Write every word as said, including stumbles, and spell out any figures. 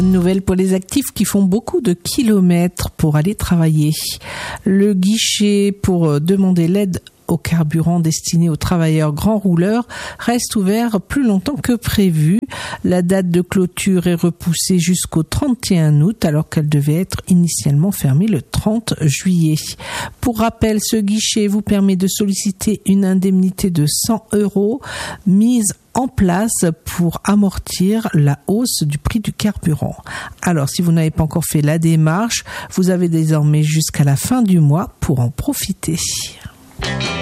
Une nouvelle pour les actifs qui font beaucoup de kilomètres pour aller travailler. Le guichet pour demander l'aide au carburant destiné aux travailleurs grands rouleurs reste ouvert plus longtemps que prévu. La date de clôture est repoussée jusqu'au trente et un août alors qu'elle devait être initialement fermée le trente juillet. Pour rappel, ce guichet vous permet de solliciter une indemnité de cent euros mise en place pour amortir la hausse du prix du carburant. Alors, si vous n'avez pas encore fait la démarche, vous avez désormais jusqu'à la fin du mois pour en profiter.